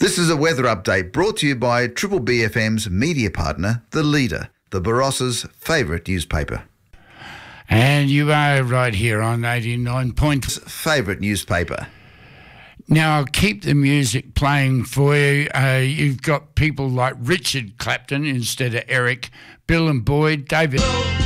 This is a weather update brought to you by Triple BFM's media partner, The Leader, the Barossa's favourite newspaper. And you are right here on 89 point. Favourite newspaper. Now, I'll keep the music playing for you. You've got people like Richard Clapton instead of Eric, Bill and Boyd, David...